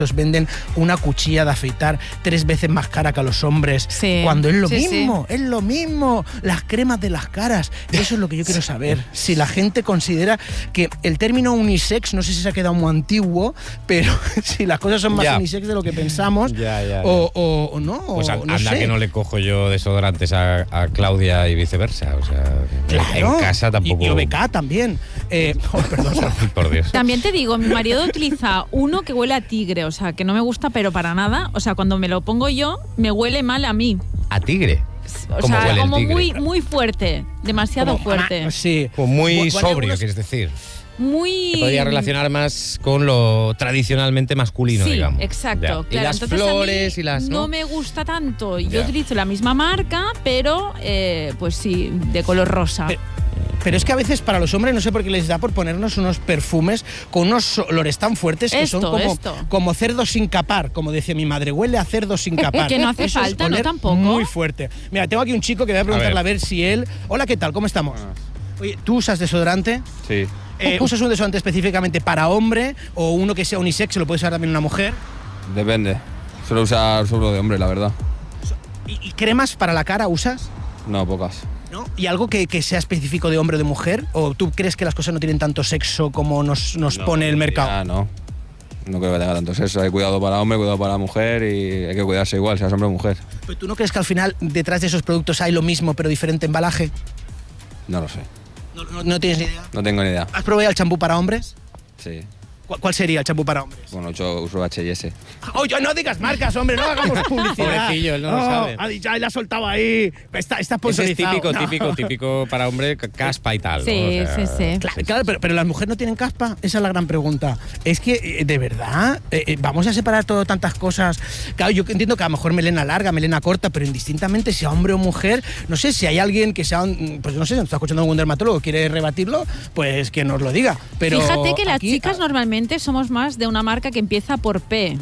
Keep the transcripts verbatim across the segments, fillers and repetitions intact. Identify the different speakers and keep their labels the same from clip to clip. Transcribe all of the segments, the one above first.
Speaker 1: Nos venden una cuchilla de afeitar tres veces más cara que a los hombres,
Speaker 2: sí,
Speaker 1: cuando es lo
Speaker 2: sí,
Speaker 1: mismo,
Speaker 2: sí.
Speaker 1: es lo mismo, las cremas de las caras. Eso es lo que yo quiero saber, si la gente considera que el término unisex, no sé si se ha quedado muy antiguo, pero si las cosas son más
Speaker 3: ya.
Speaker 1: unisex de lo que pensamos,
Speaker 3: ya, ya, ya.
Speaker 1: O, o, o no,
Speaker 3: Pues
Speaker 1: o
Speaker 3: anda
Speaker 1: no sé.
Speaker 3: que no le cojo yo desodorantes a, a Claudia y viceversa, o sea,
Speaker 1: Claro.
Speaker 3: en casa tampoco...
Speaker 1: Y, y O B K también. Eh, oh, perdón.
Speaker 3: Por Dios.
Speaker 2: También te digo, mi marido utiliza uno que huele a tigre, o sea, que no me gusta, pero para nada. O sea, cuando me lo pongo yo, me huele mal a mí.
Speaker 3: ¿A tigre?
Speaker 2: O
Speaker 3: ¿Cómo
Speaker 2: sea,
Speaker 3: huele el
Speaker 2: como
Speaker 3: tigre?
Speaker 2: muy, muy fuerte, demasiado
Speaker 1: Como-
Speaker 2: fuerte.
Speaker 1: ah, sí.
Speaker 3: Como muy
Speaker 1: Bu- bueno,
Speaker 3: sobrio,
Speaker 1: unos-
Speaker 3: quieres decir.
Speaker 2: Muy...
Speaker 3: Se podría relacionar más con lo tradicionalmente masculino,
Speaker 2: Sí,
Speaker 3: digamos.
Speaker 2: exacto.
Speaker 3: Ya.
Speaker 2: Claro,
Speaker 3: y las
Speaker 2: entonces a mí
Speaker 3: flores y las...
Speaker 2: no
Speaker 3: ¿no?
Speaker 2: me gusta tanto. Yo
Speaker 3: Ya.
Speaker 2: utilizo la misma marca, pero eh, pues sí, de color rosa.
Speaker 1: Pero- Pero es que a veces para los hombres no sé por qué les da por ponernos unos perfumes con unos olores tan fuertes que
Speaker 2: Esto,
Speaker 1: son como,
Speaker 2: esto.
Speaker 1: como cerdo sin capar, como decía mi madre, huele a cerdo sin capar.
Speaker 2: Que no hace
Speaker 1: Eso es
Speaker 2: falta, ¿no?
Speaker 1: oler
Speaker 2: Tampoco.
Speaker 1: Muy fuerte. Mira, tengo aquí un chico que voy a preguntarle a
Speaker 3: A
Speaker 1: ver.
Speaker 3: ver.
Speaker 1: si él... Hola, ¿qué tal? ¿Cómo estamos? Oye, ¿tú usas desodorante?
Speaker 4: Sí,
Speaker 1: Eh, ¿Usas un desodorante específicamente para hombre o uno que sea unisex, lo puede usar también una mujer?
Speaker 4: depende. Suelo usar solo de hombre, la verdad.
Speaker 1: ¿Y, y cremas para la cara usas?
Speaker 4: No, pocas.
Speaker 1: ¿No? ¿Y algo que, que sea específico de hombre o de mujer? ¿O tú crees que las cosas no tienen tanto sexo como nos, nos
Speaker 4: No,
Speaker 1: pone el mercado?
Speaker 4: Ah, no. No creo que tenga tanto sexo. Hay cuidado para hombre, cuidado para mujer y hay que cuidarse igual, seas hombre o mujer.
Speaker 1: ¿Pero tú no crees que al final detrás de esos productos hay lo mismo pero diferente embalaje?
Speaker 4: No lo sé.
Speaker 1: No, no- no tienes ni idea.
Speaker 4: No tengo ni idea.
Speaker 1: ¿Has probado el champú para hombres?
Speaker 4: Sí.
Speaker 1: ¿Cuál, cuál sería el champú para hombres?
Speaker 4: Bueno, yo uso H y S.
Speaker 1: Oye, no digas marcas, hombre, no hagamos publicidad.
Speaker 3: Pobrecillo, él no lo sabe.
Speaker 1: Ha dicho, ay, la ha soltado ahí. Está, está
Speaker 3: Ese es
Speaker 1: sponsorizado.
Speaker 3: típico,
Speaker 1: No.
Speaker 3: típico, típico para hombre, c- caspa y tal.
Speaker 2: Sí,
Speaker 3: ¿no? O sea,
Speaker 2: sí, sí.
Speaker 1: Claro, claro, pero, pero las mujeres no tienen caspa. Esa es la gran pregunta. Es que, eh, de verdad, eh, eh, vamos a separar todo tantas cosas. Claro, yo entiendo que a lo mejor melena larga, melena corta, pero indistintamente sea hombre o mujer, no sé si hay alguien que sea, un- pues no sé, si está escuchando algún dermatólogo quiere rebatirlo, pues que nos lo diga. Pero
Speaker 2: Fíjate que las
Speaker 1: aquí,
Speaker 2: chicas
Speaker 1: ah,
Speaker 2: normalmente somos más de una marca que empieza por P.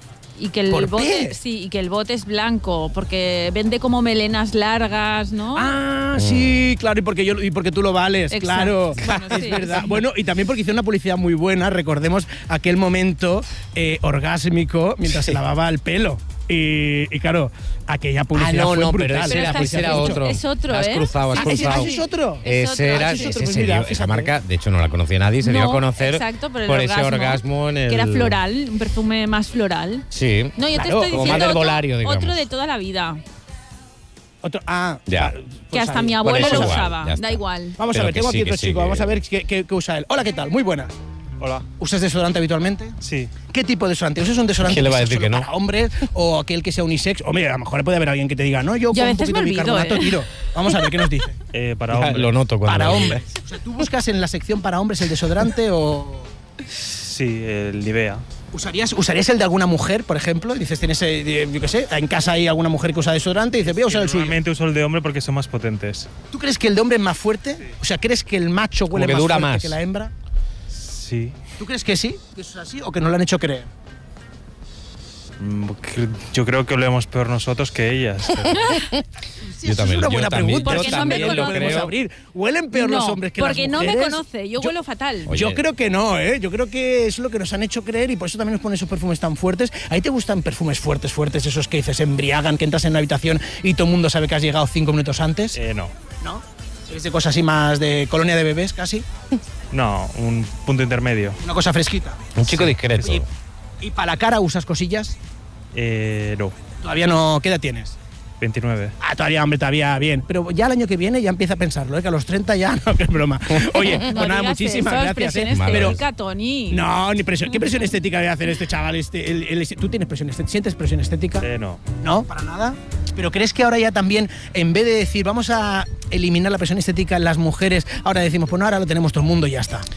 Speaker 2: Y que el
Speaker 1: ¿Por
Speaker 2: bote,
Speaker 1: P?
Speaker 2: sí, y que el bote es blanco, porque vende como melenas largas, ¿no?
Speaker 1: Ah, sí, claro, y porque yo y porque tú lo vales,
Speaker 2: Exacto.
Speaker 1: claro.
Speaker 2: Bueno,
Speaker 1: es
Speaker 2: sí,
Speaker 1: verdad.
Speaker 2: sí.
Speaker 1: Bueno, y también porque hizo una publicidad muy buena, recordemos aquel momento eh, orgásmico mientras se lavaba el pelo. Y, y claro, aquella
Speaker 3: Ah,
Speaker 1: publicidad
Speaker 3: no,
Speaker 1: fue
Speaker 3: no, pero
Speaker 1: brutal.
Speaker 3: ese
Speaker 2: Pero
Speaker 3: era,
Speaker 2: esta
Speaker 3: ese
Speaker 2: es
Speaker 3: era
Speaker 2: otro.
Speaker 3: otro.
Speaker 2: Es otro,
Speaker 3: Has
Speaker 2: ¿eh?
Speaker 3: cruzado, has
Speaker 1: Ah, ¿ese-
Speaker 3: cruzado.
Speaker 1: ese es otro?
Speaker 2: Es
Speaker 3: Ese era,
Speaker 2: otro, ese es
Speaker 3: ese
Speaker 1: otro. Pues
Speaker 3: se
Speaker 1: mira,
Speaker 3: dio- esa
Speaker 1: fíjate.
Speaker 3: marca, de hecho no la conocía nadie, se dio a
Speaker 2: No,
Speaker 3: conocer
Speaker 2: exacto, por, el
Speaker 3: por ese
Speaker 2: orgasmo,
Speaker 3: orgasmo en el...
Speaker 2: que era floral, un perfume más floral.
Speaker 3: Sí.
Speaker 2: No, yo
Speaker 1: Claro,
Speaker 2: te estoy
Speaker 1: como
Speaker 2: diciendo
Speaker 3: más del
Speaker 2: otro,
Speaker 3: volario, digamos.
Speaker 2: otro de toda la vida,
Speaker 1: Otro, ah,
Speaker 3: Ya.
Speaker 1: pues
Speaker 2: que hasta
Speaker 1: ahí.
Speaker 2: mi
Speaker 3: Bueno,
Speaker 2: abuelo
Speaker 3: es
Speaker 2: lo
Speaker 3: igual,
Speaker 2: usaba,
Speaker 3: ya está.
Speaker 2: da igual.
Speaker 1: Vamos
Speaker 3: Pero
Speaker 1: a ver,
Speaker 3: que
Speaker 1: tengo
Speaker 3: sí,
Speaker 1: aquí
Speaker 3: que
Speaker 1: otro
Speaker 3: sí,
Speaker 1: chico,
Speaker 3: que-
Speaker 1: vamos a ver qué, qué- qué usa él. Hola, ¿qué tal? Muy buena.
Speaker 5: Hola,
Speaker 1: ¿Usas desodorante habitualmente?
Speaker 5: sí.
Speaker 1: ¿Qué tipo de desodorante? ¿Usas un desodorante
Speaker 3: ¿Quién le va a
Speaker 1: que sea
Speaker 3: decir
Speaker 1: solo
Speaker 3: que no?
Speaker 1: para hombres o aquel que sea unisex? Hombre, a lo mejor puede haber alguien que te diga, no, yo
Speaker 2: Yo a
Speaker 1: con un
Speaker 2: veces
Speaker 1: poquito
Speaker 2: me
Speaker 1: de
Speaker 2: olvido,
Speaker 1: bicarbonato
Speaker 2: ¿eh?
Speaker 1: tiro. Vamos a ver qué nos dice.
Speaker 5: Eh, para
Speaker 3: Ya,
Speaker 5: hombre.
Speaker 3: lo noto cuando...
Speaker 1: Para hombres. O sea, ¿tú buscas en la sección para hombres el desodorante o
Speaker 5: Sí, el Nivea.
Speaker 1: usarías, usarías el de alguna mujer, por ejemplo? Dices, tienes, eh, yo qué sé, en casa hay alguna mujer que usa desodorante y dices, voy a usar el suyo.
Speaker 5: Normalmente uso el de hombre porque son más potentes.
Speaker 1: ¿Tú crees que el de hombre es más fuerte? O sea, ¿crees que el macho huele
Speaker 3: que
Speaker 1: más
Speaker 3: dura
Speaker 1: fuerte
Speaker 3: más.
Speaker 1: que la hembra?
Speaker 5: Sí.
Speaker 1: ¿Tú crees que sí? ¿Que eso es así o que nos lo han hecho creer?
Speaker 5: Mm, cre- Yo creo que olemos peor nosotros que ellas. pero-
Speaker 1: Sí,
Speaker 3: Yo
Speaker 1: eso
Speaker 3: también-
Speaker 1: es una
Speaker 3: yo
Speaker 1: buena
Speaker 3: también-
Speaker 1: pregunta.
Speaker 2: Porque
Speaker 1: eso
Speaker 2: no me
Speaker 1: también lo
Speaker 2: conoce.
Speaker 1: podemos
Speaker 3: creo.
Speaker 1: abrir. ¿Huelen peor los
Speaker 2: No,
Speaker 1: hombres que
Speaker 2: porque
Speaker 1: las
Speaker 2: no me
Speaker 1: mujeres?
Speaker 2: conoce, yo,
Speaker 1: Yo-
Speaker 2: huelo fatal.
Speaker 3: Oye.
Speaker 1: Yo creo que no, ¿eh? Yo creo que es lo que nos han hecho creer y por eso también nos ponen esos perfumes tan fuertes. ¿A ti te gustan perfumes fuertes, fuertes, esos que dices embriagan, que entras en una habitación y todo el mundo sabe que has llegado cinco minutos antes?
Speaker 5: eh, no.
Speaker 1: ¿No? ¿Es de cosas así más de colonia de bebés casi?
Speaker 5: No, un punto intermedio.
Speaker 1: Una cosa fresquita.
Speaker 3: Un chico discreto.
Speaker 1: ¿Y, y para la cara usas cosillas?
Speaker 5: Eh, no.
Speaker 1: Todavía no. ¿Qué edad tienes?
Speaker 5: veintinueve.
Speaker 1: Ah, todavía, hombre, todavía bien. Pero ya el año que viene ya empieza a pensarlo, ¿eh? Que a los treinta ya no, que es broma. Oye,
Speaker 2: No
Speaker 1: pues nada,
Speaker 2: digas
Speaker 1: muchísimas
Speaker 2: eso,
Speaker 1: gracias.
Speaker 2: presión
Speaker 1: ¿eh? Pero,
Speaker 2: estética, Tony.
Speaker 1: no, ni presión. ¿Qué presión estética debe hacer este chaval? Este, el- el- ¿Tú tienes presión estética? ¿Sientes presión estética?
Speaker 5: Eh, no.
Speaker 1: No, para nada. ¿Pero crees que ahora ya también, en vez de decir vamos a eliminar la presión estética en las mujeres, ahora decimos, pues no, ahora lo tenemos todo el mundo y ya está?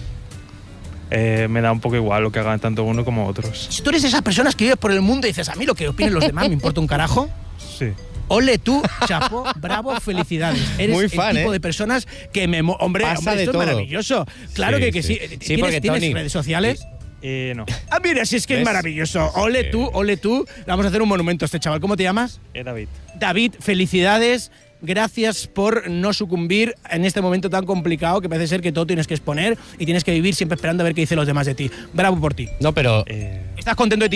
Speaker 5: Eh, me da un poco igual lo que hagan tanto uno como otros.
Speaker 1: Si tú eres de esas personas que vives por el mundo y dices, a mí lo que opinen los demás me importa un carajo,
Speaker 5: Sí.
Speaker 1: ole tú, chapó, bravo, felicidades. Eres
Speaker 3: Muy
Speaker 1: el
Speaker 3: fan,
Speaker 1: tipo
Speaker 3: ¿eh?
Speaker 1: de personas que me... mo- Hombre,
Speaker 3: Pasa
Speaker 1: hombre
Speaker 3: de
Speaker 1: esto
Speaker 3: todo.
Speaker 1: es maravilloso. Claro
Speaker 3: Sí,
Speaker 1: que, que sí.
Speaker 3: sí. Sí,
Speaker 1: ¿Tienes,
Speaker 3: porque,
Speaker 1: ¿tienes
Speaker 3: Tony,
Speaker 1: redes sociales?
Speaker 5: Eh, no.
Speaker 1: Ah, mira, si es que es
Speaker 3: ¿Ves?
Speaker 1: maravilloso. Ole
Speaker 3: Sí.
Speaker 1: tú, ole tú. Le vamos a hacer un monumento a este chaval. ¿Cómo te llamas?
Speaker 5: Eh, David.
Speaker 1: David, felicidades. Gracias por no sucumbir en este momento tan complicado que parece ser que todo tienes que exponer y tienes que vivir siempre esperando a ver qué dicen los demás de ti. Bravo por ti.
Speaker 3: No, pero...
Speaker 5: Eh,
Speaker 1: ¿Estás contento de ti?